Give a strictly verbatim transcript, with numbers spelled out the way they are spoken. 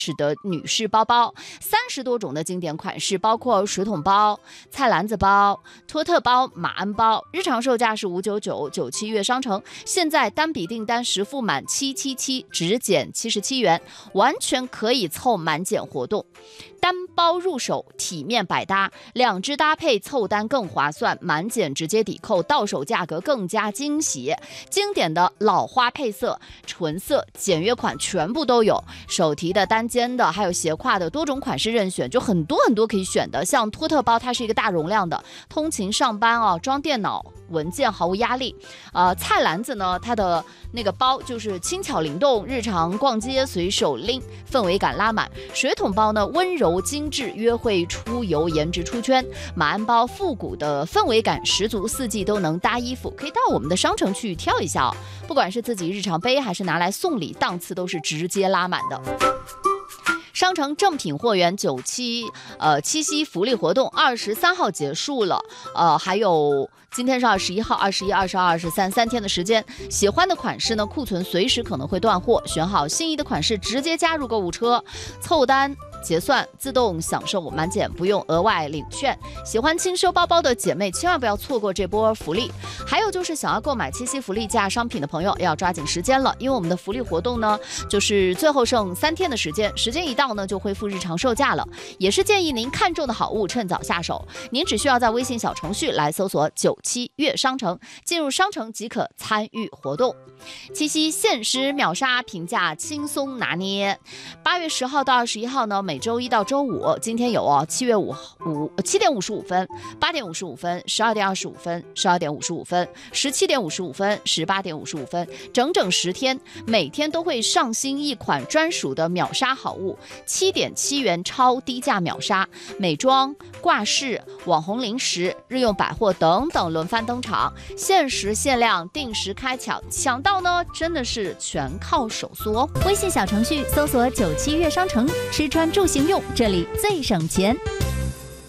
使得女士包包，三十多种的经典款式，包括水桶包、菜篮子包、托特包、马鞍包，日常售价是五九九，九七月商城现在单笔订单实付满七七七，只减七十七元，完全可以凑满减活动。单包入手，体面百搭，两只搭配凑单更划算，满减直接抵扣，到手价格更加惊喜。经典的老花配色、纯色、简约款全部都有，手提的、单肩的，还有斜挎的，多种款式任选，就很多很多可以选的。像托特包，它是一个大容量的，通勤上班啊，装电脑文件毫无压力。呃，菜篮子呢，它的那个包就是轻巧灵动，日常逛街随手拎，氛围感拉满。水桶包呢，温柔精致，约会出游颜值出圈。马鞍包复古的氛围感十足，四季都能搭衣服，可以到我们的商城去挑一下哦。不管是自己日常背还是拿来送礼，档次都是直接拉满的。商城正品货源九七呃七夕福利活动二十三号结束了，呃还有今天是二十一号、二十一、二十二、二十三三天的时间。喜欢的款式呢，库存随时可能会断货，选好心仪的款式直接加入购物车，凑单结算自动享受满减，不用额外领券。喜欢轻奢包包的姐妹千万不要错过这波福利。还有就是想要购买七夕福利价商品的朋友要抓紧时间了，因为我们的福利活动呢，就是最后剩三天的时间，时间一到呢就恢复日常售价了。也是建议您看中的好物趁早下手，您只需要在微信小程序来搜索九七月商城，进入商城即可参与活动。七夕限时秒杀，平价轻松拿捏。八月十号到二十一号呢，每周一到周五，今天有哦，七月五五七点五十五分、八点五十五分、十二点二十五分、十二点五十五分、十七点五十五分、十八点五十五分，整整十天，每天都会上新一款专属的秒杀好物，七点七元超低价秒杀，美妆、挂饰、网红零食、日用百货等等轮番登场，限时限量，定时开抢，抢到呢真的是全靠手速哦。 微信小程序搜索九七月商城，吃穿住行用，这里最省钱。